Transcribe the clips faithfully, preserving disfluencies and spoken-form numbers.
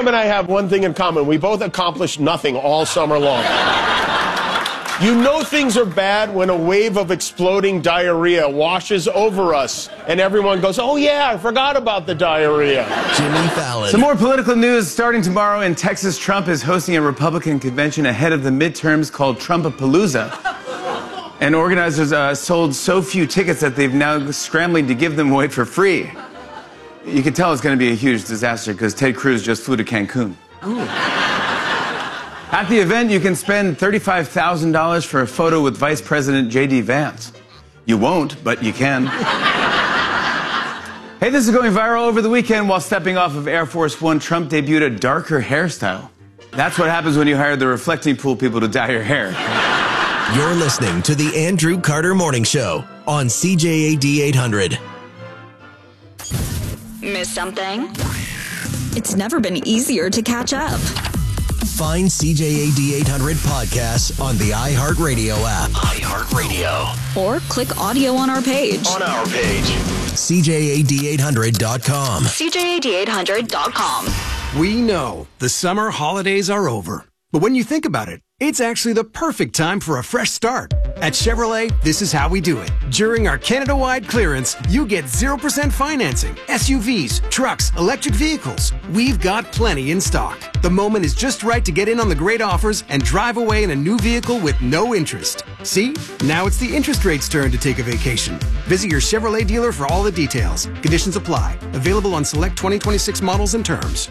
Trump and I have one thing in common. We both accomplished nothing all summer long. You know things are bad when a wave of exploding diarrhea washes over us and everyone goes, oh yeah, I forgot about the diarrhea. Jimmy Fallon. Some more political news starting tomorrow in Texas. Trump is hosting a Republican convention ahead of the midterms called Trumpapalooza. And organizers uh, sold so few tickets that they've now scrambling to give them away for free. You can tell it's going to be a huge disaster because Ted Cruz just flew to Cancun. Ooh. At the event, you can spend thirty-five thousand dollars for a photo with Vice President J D Vance. You won't, but you can. Hey, this is going viral over the weekend. While stepping off of Air Force One, Trump debuted a darker hairstyle. That's what happens when you hire the reflecting pool people to dye your hair. You're listening to the Andrew Carter Morning Show on C J A D eight hundred. Miss something? It's never been easier to catch up. Find C J A D eight hundred podcasts on the iHeartRadio app. iHeartRadio. Or click audio on our page. On our page. C J A D eight hundred dot com. C J A D eight hundred dot com. We know the summer holidays are over. But when you think about it, it's actually the perfect time for a fresh start. At Chevrolet, this is how we do it. During our Canada-wide clearance, you get zero percent financing, S U Vs, trucks, electric vehicles. We've got plenty in stock. The moment is just right to get in on the great offers and drive away in a new vehicle with no interest. See? Now it's the interest rate's turn to take a vacation. Visit your Chevrolet dealer for all the details. Conditions apply. Available on select twenty twenty-six models and terms.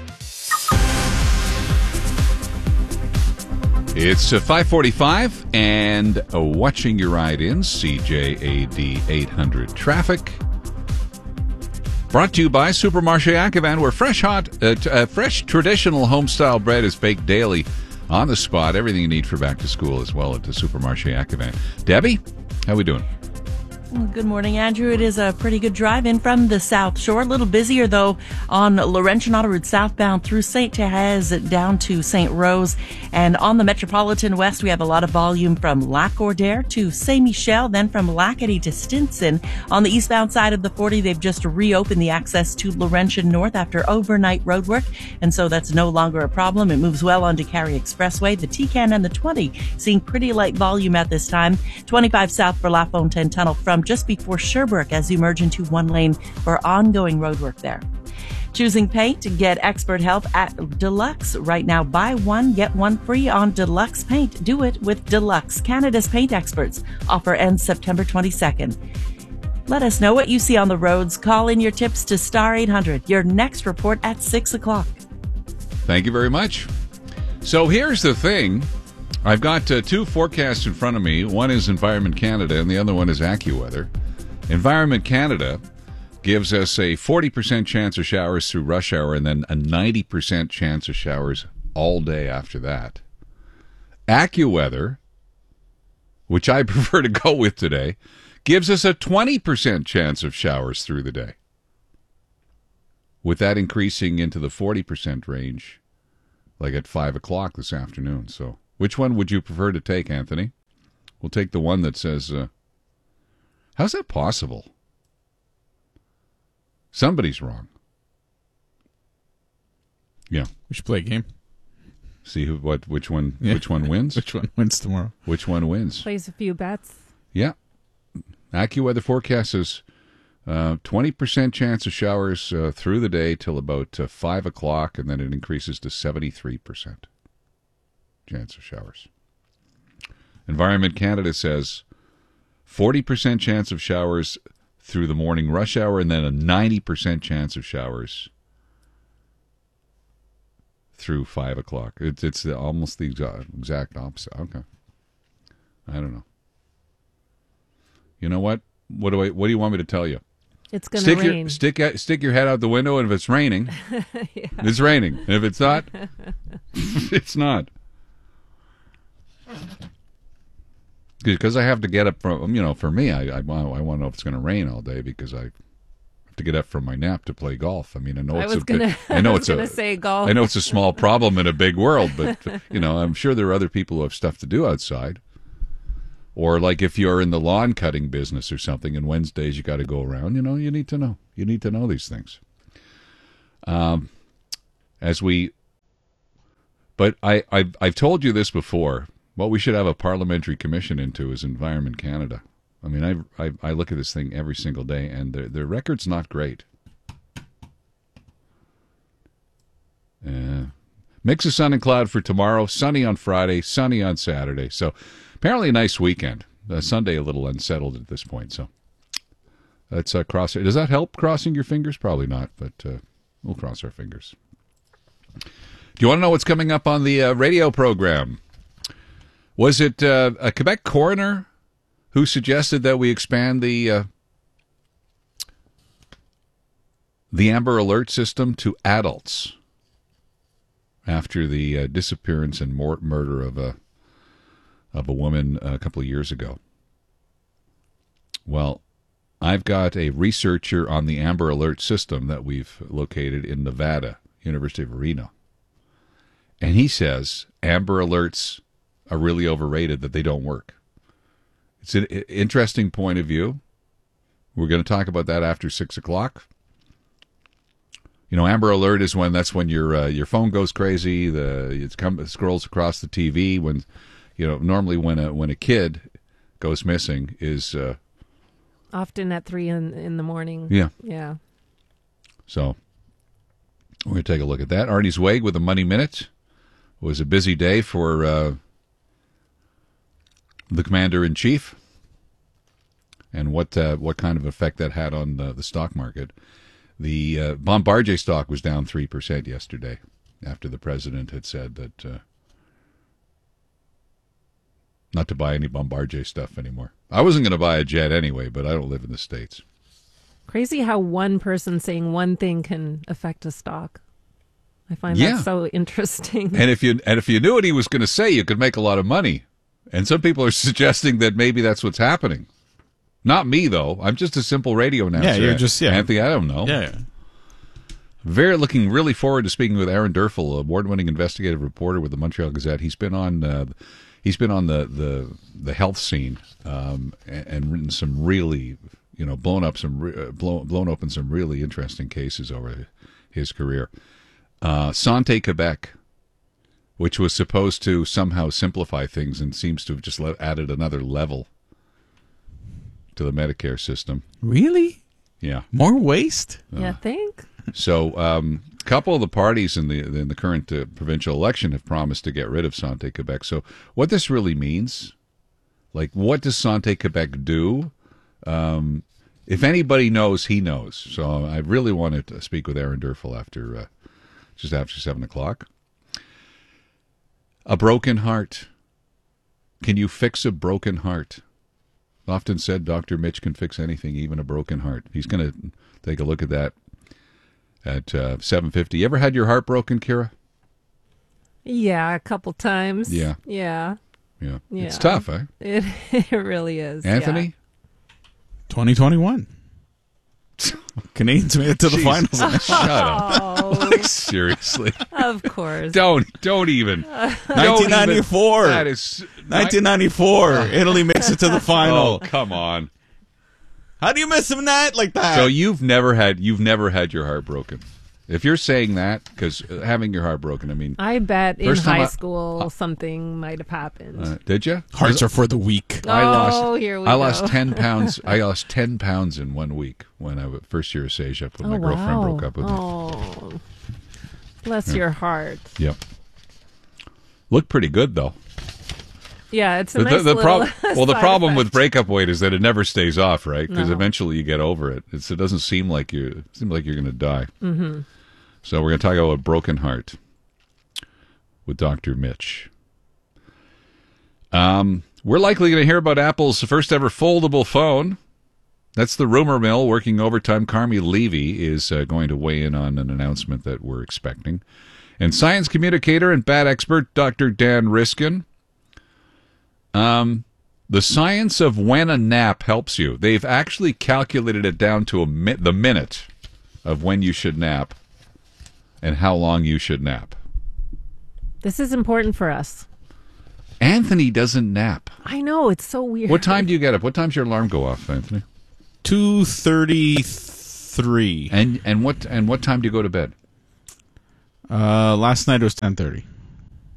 It's uh, five forty-five, and uh, watching your ride in C J A D eight hundred traffic. Brought to you by Supermarché Ativan, where fresh, hot, uh, t- uh, fresh traditional home-style bread is baked daily on the spot. Everything you need for back to school as well at the Supermarché Ativan. Debbie, how we doing? Good morning, Andrew. It is a pretty good drive in from the South Shore. A little busier, though, on Laurentian Auto Route southbound through Saint Therese down to Saint Rose. And on the Metropolitan West, we have a lot of volume from Lac-Audière to Saint-Michel, then from Lacadie to Stinson. On the eastbound side of the forty, they've just reopened the access to Laurentian North after overnight road work, and so that's no longer a problem. It moves well onto Cary Expressway. The T C A N and the twenty seeing pretty light volume at this time. twenty-five south for La Fontaine Tunnel from just before Sherbrooke as you merge into one lane for ongoing roadwork there. Choosing paint to get expert help at Deluxe. Right now, buy one, get one free on Deluxe Paint. Do it with Deluxe, Canada's paint experts. Offer ends September twenty-second. Let us know what you see on the roads. Call in your tips to Star eight hundred. Your next report at six o'clock. Thank you very much. So here's the thing. I've got uh, two forecasts in front of me. One is Environment Canada, and the other one is AccuWeather. Environment Canada gives us a forty percent chance of showers through rush hour and then a ninety percent chance of showers all day after that. AccuWeather, which I prefer to go with today, gives us a twenty percent chance of showers through the day, with that increasing into the forty percent range, like at five o'clock this afternoon. So which one would you prefer to take, Anthony? We'll take the one that says, uh, how's that possible? Somebody's wrong. Yeah. We should play a game. See who, what, which one, Yeah. which one wins? Which one wins tomorrow? Which one wins? Plays a few bets. Yeah. AccuWeather forecast is uh, twenty percent chance of showers uh, through the day till about uh, five o'clock, and then it increases to seventy-three percent chance of showers. Environment Canada says forty percent chance of showers through the morning rush hour, and then a ninety percent chance of showers through five o'clock. It's it's the, almost the exact, exact opposite. Okay. I don't know. You know what? What do I? What do you want me to tell you? It's going to rain. Your, stick stick your head out the window, and if it's raining, yeah. it's raining. And if it's not, it's not. Because I have to get up from, you know, for me, I I, I want to know if it's going to rain all day because I have to get up from my nap to play golf. I mean, I know I it's was a gonna, big, I know I it's was gonna a say golf. I know it's a small problem in a big world, but you know, I'm sure there are other people who have stuff to do outside. Or like if you're in the lawn cutting business or something, and Wednesdays you got to go around, you know, you need to know. You need to know these things. Um, as we But I, I've, I've told you this before. What we should have a parliamentary commission into is Environment Canada. I mean, I, I, I look at this thing every single day, and their, their record's not great. Uh, mix of sun and cloud for tomorrow, sunny on Friday, sunny on Saturday. So apparently a nice weekend. Uh, Sunday a little unsettled at this point. So let's uh, cross it. Does that help, crossing your fingers? Probably not, but uh, we'll cross our fingers. Do you want to know what's coming up on the uh, radio program? Was it uh, a Quebec coroner who suggested that we expand the uh, the Amber Alert system to adults after the uh, disappearance and mor- murder of a of a woman a couple of years ago? Well, I've got a researcher on the Amber Alert system that we've located in Nevada, University of Reno. And he says Amber Alerts are really overrated, that they don't work. It's an interesting point of view. We're going to talk about that after six o'clock. You know, Amber Alert is when that's when your uh, your phone goes crazy. The it, come, it scrolls across the T V. When you know normally when a when a kid goes missing is uh, often at three in in the morning. Yeah, yeah. So we're going to take a look at that. Arnie Zweig with a Money Minute. It was a busy day for uh, the Commander-in-Chief, and what uh, what kind of effect that had on the, the stock market. The uh, Bombardier stock was down three percent yesterday after the president had said that uh, not to buy any Bombardier stuff anymore. I wasn't going to buy a jet anyway, but I don't live in the States. Crazy how one person saying one thing can affect a stock. I find Yeah. that so interesting. And if you and if you knew what he was going to say, you could make a lot of money. And some people are suggesting that maybe that's what's happening. Not me, though. I'm just a simple radio announcer. Yeah, you're just, yeah. Anthony, I don't know. Yeah, yeah. Very looking really forward to speaking with Aaron Durfel, award-winning investigative reporter with the Montreal Gazette. He's been on uh, he's been on the the, the health scene um, and, and written some really, you know, blown up some re- blown blown open some really interesting cases over his career. Uh, Santé Quebec, which was supposed to somehow simplify things and seems to have just le- added another level to the Medicare system. Really? Yeah. More waste? Yeah, think. So um, a couple of the parties in the in the current uh, provincial election have promised to get rid of Santé Quebec. So what this really means, like what does Santé Quebec do? Um, if anybody knows, he knows. So I really wanted to speak with Aaron Durfel after uh, just after seven o'clock. A broken heart. Can you fix a broken heart? Often said, Doctor Mitch can fix anything, even a broken heart. He's going to take a look at that at uh, seven fifty. You ever had your heart broken, Kira? Yeah, a couple times. Yeah. Yeah. Yeah. Yeah. It's tough, eh? It, it really is. Anthony? twenty twenty-one. Canadians made it to the Jeez. finals. Shut up. Oh, Like, seriously. of course. Don't, don't even. nineteen ninety-four. That is... nineteen ninety-four. Italy makes it to the Oh, final. come on. How do you miss a night like that? So you've never had, you've never had your heart broken. If you're saying that, because having your heart broken, I mean... I bet in First time high I- school something might have happened. Uh, did you? Hearts are for the weak. I Oh, lost. here we I go. lost ten pounds. I lost ten pounds in one week when I was first year of Seja when my Oh, girlfriend wow. broke up with me. Oh, bless your heart. Yep. Looked pretty good though. Yeah, it's a The, nice the, the little prob- well, the side problem effect. with breakup weight is that it never stays off, right? Because No. eventually you get over it. It's, it doesn't seem like you. It seems like you're going to die. Mm-hmm. So we're going to talk about a broken heart with Doctor Mitch. Um, we're likely going to hear about Apple's first ever foldable phone. That's the rumor mill working overtime. Carmi Levy is uh, going to weigh in on an announcement that we're expecting. And science communicator and bat expert Doctor Dan Riskin. Um, the science of when a nap helps you. They've actually calculated it down to a mi- the minute of when you should nap and how long you should nap. This is important for us. Anthony doesn't nap. I know, it's so weird. What time do you get up? What time's your alarm go off, Anthony? two thirty-three. And and what and what time do you go to bed? Uh, last night it was ten thirty.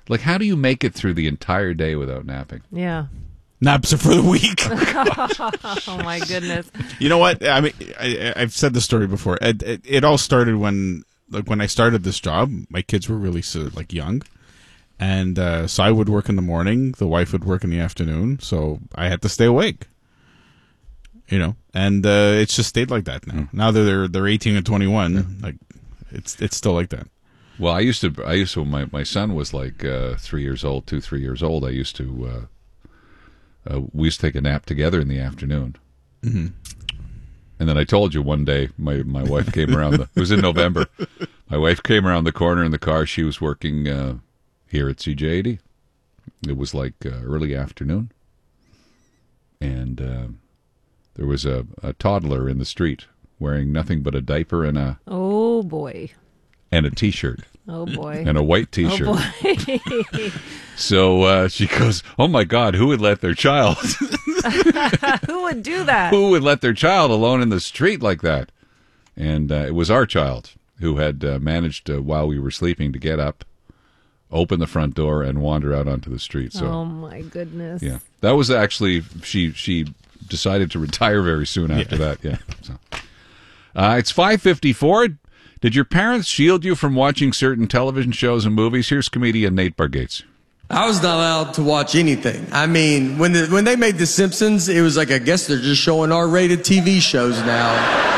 Like, how do you make it through the entire day without napping? Yeah. Naps are for the weak. Oh my goodness. You know what? I mean, I, I've said this story before. It, it, it all started when, like, when I started this job. My kids were really so, like young, and uh, so I would work in the morning. The wife would work in the afternoon, so I had to stay awake. You know, and uh, it's just stayed like that now. Mm. Now that they're they're eighteen and twenty-one, yeah. like it's it's still like that. Well, I used to. I used to. My my son was like uh, three years old, two three years old. I used to. Uh, Uh, we used to take a nap together in the afternoon. Mm-hmm. And then I told you one day, my, my wife came around, the, it was in November, my wife came around the corner in the car. She was working uh, here at C J eighty. It was like uh, early afternoon. And uh, there was a, a toddler in the street wearing nothing but a diaper and a, Oh, boy. and a T-shirt. Oh, boy. And a white T-shirt. Oh, boy. So uh, she goes, oh, my God, who would let their child... Who would do that? Who would let their child alone in the street like that? And uh, it was our child who had uh, managed, uh, while we were sleeping, to get up, open the front door, and wander out onto the street. So, oh, my goodness. Yeah. That was actually... She, she decided to retire very soon after yeah. that. Yeah. So, uh, it's five fifty-four. Did your parents shield you from watching certain television shows and movies? Here's comedian Nate Bargatze. I was not allowed to watch anything. I mean, when the, when they made The Simpsons, it was like, I guess they're just showing R-rated T V shows now.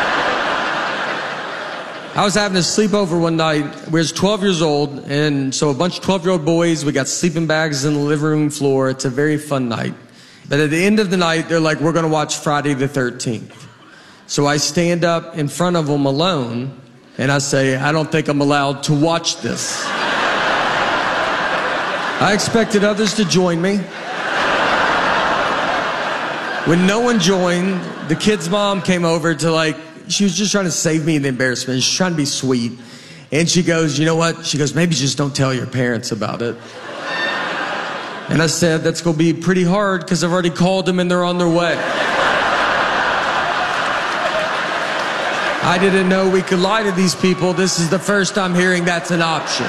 I was having a sleepover one night. We was twelve years old, and so a bunch of twelve-year-old boys, we got sleeping bags in the living room floor. It's a very fun night. But at the end of the night, they're like, we're going to watch Friday the thirteenth. So I stand up in front of them alone, and I say, I don't think I'm allowed to watch this. I expected others to join me. When no one joined, the kid's mom came over to like, she was just trying to save me the embarrassment. She's trying to be sweet. And she goes, you know what? She goes, maybe just don't tell your parents about it. And I said, that's going to be pretty hard because I've already called them and they're on their way. I didn't know we could lie to these people. This is the first I'm hearing that's an option.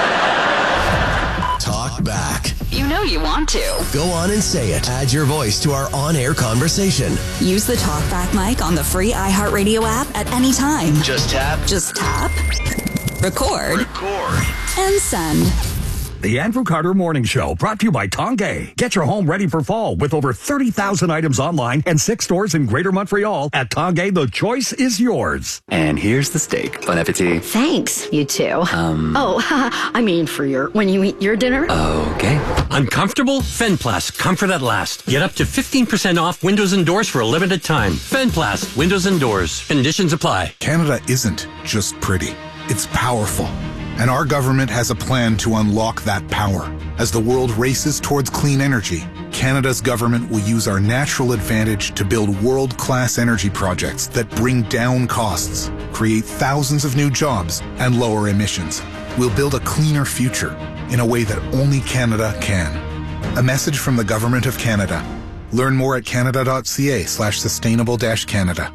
Talk back. You know you want to. Go on and say it. Add your voice to our on-air conversation. Use the TalkBack mic on the free iHeartRadio app at any time. Just tap. Just tap. Record. Record. And send. The Andrew Carter Morning Show, brought to you by Tongay. Get your home ready for fall with over thirty thousand items online and six stores in Greater Montreal. At Tongay, the choice is yours. And here's the steak. Bon appetit. Thanks, you two. Um. Oh, I mean for your, when you eat your dinner. Okay. Uncomfortable? Fenplast. Comfort at last. Get up to fifteen percent off windows and doors for a limited time. Fenplast. Windows and doors. Conditions apply. Canada isn't just pretty. It's powerful. And our government has a plan to unlock that power. As the world races towards clean energy, Canada's government will use our natural advantage to build world-class energy projects that bring down costs, create thousands of new jobs, and lower emissions. We'll build a cleaner future in a way that only Canada can. A message from the Government of Canada. Learn more at canada.ca slash sustainable dash Canada.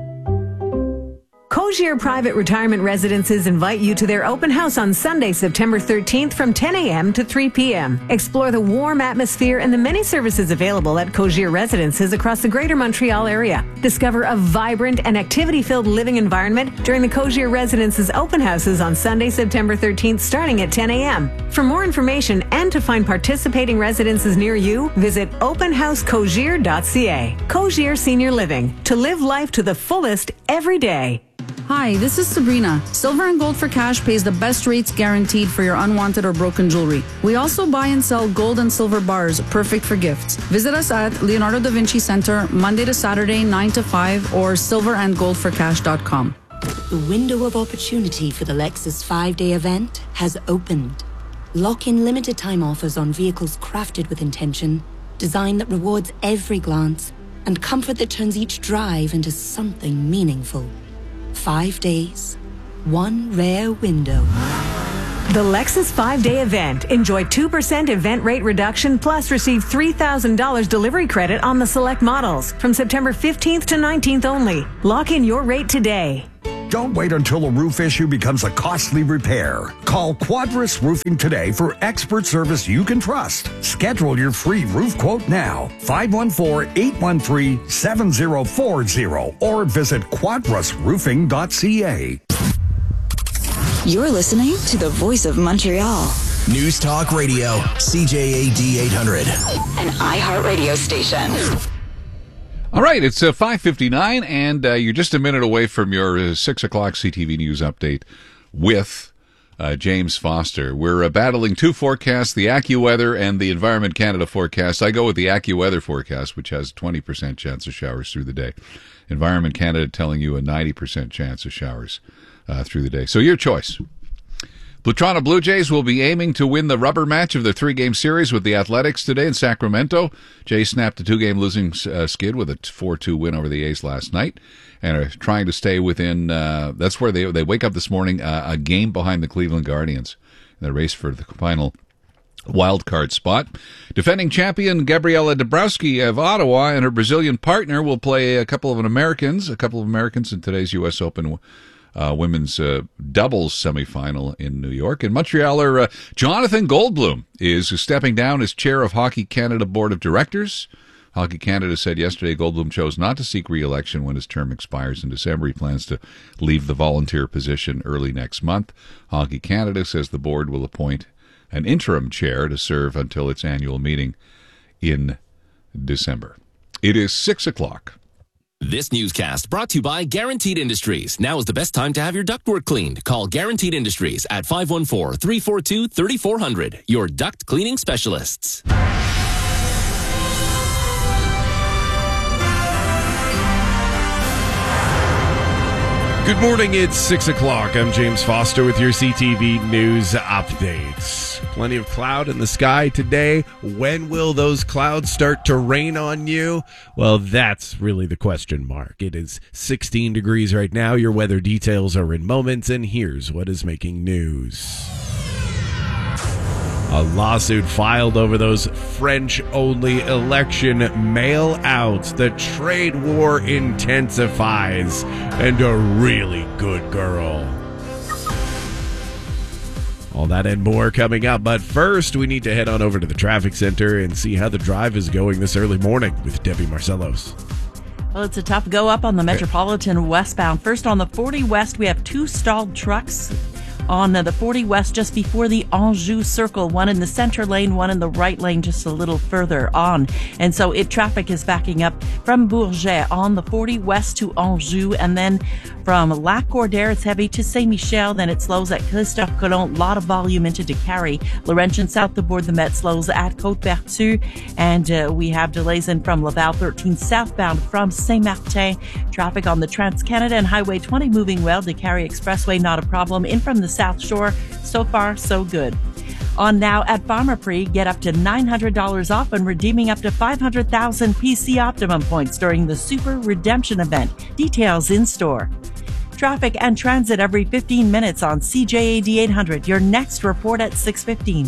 Cogir Private Retirement Residences invite you to their open house on Sunday, September thirteenth from ten a.m. to three p.m. Explore the warm atmosphere and the many services available at Cogir Residences across the Greater Montreal area. Discover a vibrant and activity-filled living environment during the Cogir Residences open houses on Sunday, September thirteenth, starting at ten a.m. For more information and to find participating residences near you, visit open house cogir dot c a. Cogir Senior Living. To live life to the fullest every day. Hi, this is Sabrina. Silver and Gold for Cash pays the best rates guaranteed for your unwanted or broken jewelry. We also buy and sell gold and silver bars, perfect for gifts. Visit us at Leonardo da Vinci Center, Monday to Saturday, nine to five, or silver and gold for cash dot com. The window of opportunity for the Lexus five-day event has opened. Lock in limited time offers on vehicles crafted with intention, design that rewards every glance, and comfort that turns each drive into something meaningful. Five days, one rare window. The Lexus five-day event. Enjoy two percent event rate reduction plus receive three thousand dollars delivery credit on the select models from September fifteenth to nineteenth only. Lock in your rate today. Don't wait until a roof issue becomes a costly repair. Call Quadris Roofing today for expert service you can trust. Schedule your free roof quote now. five one four, eight one three, seven zero four zero or visit quadris roofing dot c a. You're listening to the voice of Montreal. News Talk Radio, C J A D eight hundred. An iHeartRadio station. All right, it's uh, five fifty-nine, and uh, you're just a minute away from your uh, six o'clock C T V News update with uh, James Foster. We're uh, battling two forecasts, the AccuWeather and the Environment Canada forecast. I go with the AccuWeather forecast, which has twenty percent chance of showers through the day. Environment Canada telling you a ninety percent chance of showers uh, through the day. So your choice. Toronto Blue Jays will be aiming to win the rubber match of their three-game series with the Athletics today in Sacramento. Jays snapped a two-game losing uh, skid with a four two win over the A's last night and are trying to stay within, uh, that's where they they wake up this morning, uh, a game behind the Cleveland Guardians in the race for the final wild card spot. Defending champion Gabriela Dabrowski of Ottawa and her Brazilian partner will play a couple of Americans, a couple of Americans in today's U S Open Uh, women's uh, doubles semifinal in New York. And Montrealer uh, Jonathan Goldblum is stepping down as chair of Hockey Canada Board of Directors. Hockey Canada said yesterday Goldblum chose not to seek re-election when his term expires in December. He plans to leave the volunteer position early next month. Hockey Canada says the board will appoint an interim chair to serve until its annual meeting in December. It is six o'clock. This newscast brought to you by Guaranteed Industries. Now is the best time to have your ductwork cleaned. Call Guaranteed Industries at five one four, three four two, three four zero zero. Your duct cleaning specialists. Good morning, it's six o'clock. I'm James Foster with your C T V News updates. Plenty of cloud in the sky today. When will those clouds start to rain on you? Well, that's really the question mark. It is sixteen degrees right now. Your weather details are in moments, and here's what is making news. A lawsuit filed over those French-only election mail-outs. The trade war intensifies. And a really good girl. All that and more coming up. But first, we need to head on over to the traffic center and see how the drive is going this early morning with Debbie Marcellos. Well, it's a tough go up on the Metropolitan westbound. First, on the forty West, we have two stalled trucks. On the forty West, just before the Anjou Circle, one in the center lane, one in the right lane, just a little further on. And so it traffic is backing up from Bourget on the forty West to Anjou, and then from Lac Cordaire, it's heavy to Saint-Michel, then it slows at Christophe Colomb, a lot of volume into Décarie. Laurentian south aboard the Met slows at Côte-Berthu, and uh, we have delays in from Laval thirteen southbound from Saint-Martin. Traffic on the Trans-Canada and Highway twenty moving well. Décarie Expressway, not a problem. In from the South Shore, so far, so good. On now at Pharmaprix, get up to nine hundred dollars off and redeeming up to five hundred thousand P C Optimum points during the Super Redemption event. Details in store. Traffic and transit every fifteen minutes on C J A D eight hundred. Your next report at six fifteen.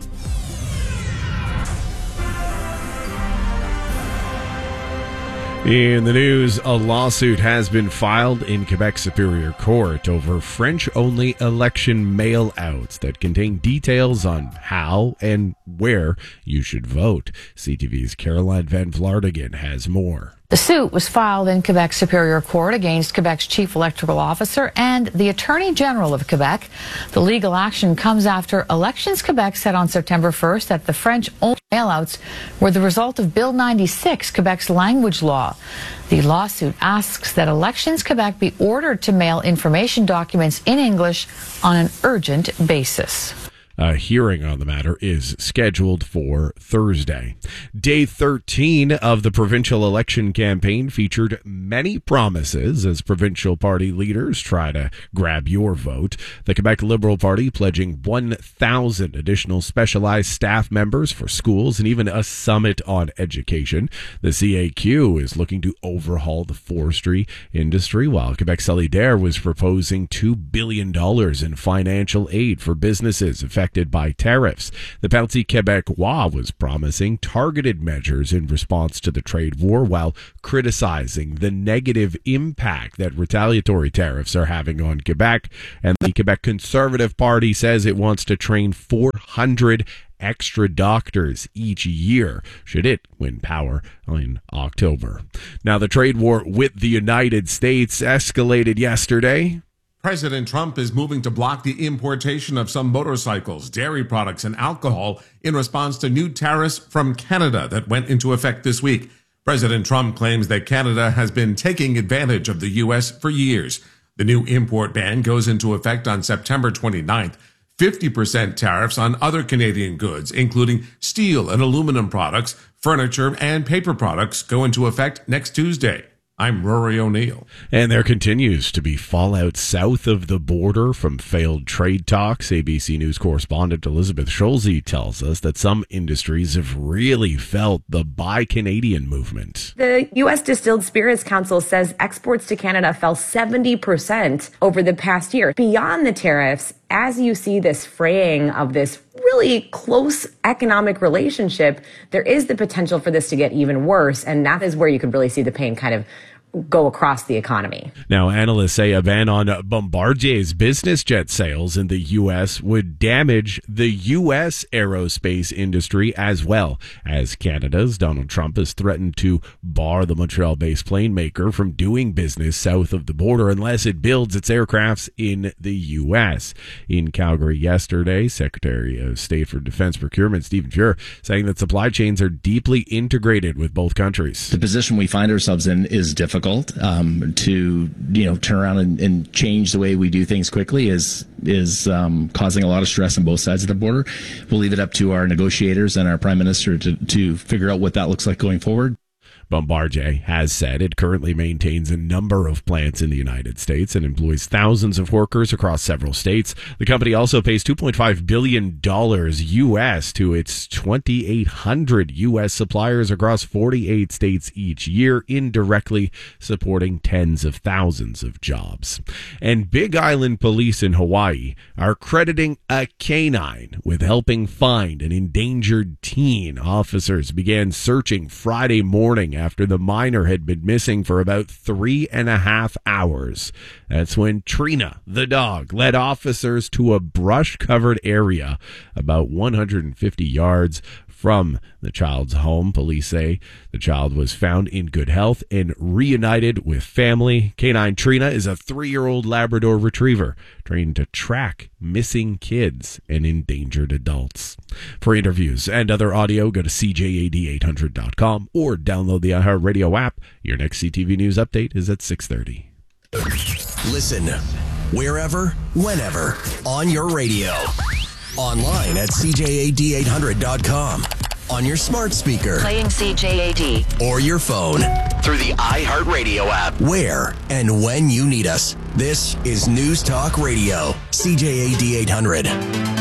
In the news, a lawsuit has been filed in Quebec Superior Court over French-only election mail-outs that contain details on how and where you should vote. C T V's Caroline Van Vlardigan has more. The suit was filed in Quebec Superior Court against Quebec's chief electoral officer and the Attorney General of Quebec. The legal action comes after Elections Quebec said on September first that the French-only mailouts were the result of Bill ninety-six, Quebec's language law. The lawsuit asks that Elections Quebec be ordered to mail information documents in English on an urgent basis. A hearing on the matter is scheduled for Thursday. Day thirteen of the provincial election campaign featured many promises as provincial party leaders try to grab your vote. The Quebec Liberal Party pledging one thousand additional specialized staff members for schools and even a summit on education. The C A Q is looking to overhaul the forestry industry, while Quebec Solidaire was proposing two billion dollars in financial aid for businesses affected by tariffs. The Parti Québécois was is promising targeted measures in response to the trade war while criticizing the negative impact that retaliatory tariffs are having on Quebec. And the Quebec Conservative Party says it wants to train four hundred extra doctors each year should it win power in October. Now, the trade war with the United States escalated yesterday. President Trump is moving to block the importation of some motorcycles, dairy products, and alcohol in response to new tariffs from Canada that went into effect this week. President Trump claims that Canada has been taking advantage of the U S for years. The new import ban goes into effect on September twenty-ninth. fifty percent tariffs on other Canadian goods, including steel and aluminum products, furniture, and paper products, go into effect next Tuesday. I'm Rory O'Neill. And there continues to be fallout south of the border from failed trade talks. A B C News correspondent Elizabeth Scholze tells us that some industries have really felt the Buy Canadian movement. The U S Distilled Spirits Council says exports to Canada fell seventy percent over the past year. Beyond the tariffs, as you see this fraying of this really close economic relationship, there is the potential for this to get even worse. And that is where you could really see the pain kind of go across the economy. Now, analysts say a ban on Bombardier's business jet sales in the U S would damage the U S aerospace industry as well, as Canada's Donald Trump has threatened to bar the Montreal-based plane maker from doing business south of the border unless it builds its aircrafts in the U S. In Calgary yesterday, Secretary of State for Defense Procurement Stephen Fuhr saying that supply chains are deeply integrated with both countries. The position we find ourselves in is difficult. Um, to you know turn around and, and change the way we do things quickly is is um, causing a lot of stress on both sides of the border. We'll leave it up to our negotiators and our Prime Minister to, to figure out what that looks like going forward. Bombardier has said it currently maintains a number of plants in the United States and employs thousands of workers across several states. The company also pays two point five billion dollars U S to its twenty-eight hundred U S suppliers across forty-eight states each year, indirectly supporting tens of thousands of jobs. And Big Island police in Hawaii are crediting a canine with helping find an endangered teen. Officers began searching Friday morning after the minor had been missing for about three and a half hours. That's when Trina, the dog, led officers to a brush-covered area about one hundred fifty yards from the child's home. Police say the child was found in good health and reunited with family. Canine Trina is a three-year-old Labrador retriever trained to track missing kids and endangered adults. For interviews and other audio, go to C J A D eight hundred dot com or download the iHeartRadio app. Your next C T V News update is at six thirty. Listen wherever, whenever, on your radio. Online at C J A D eight hundred dot com. On your smart speaker. Playing C J A D. Or your phone. Through the iHeartRadio app. Where and when you need us. This is News Talk Radio. C J A D eight hundred.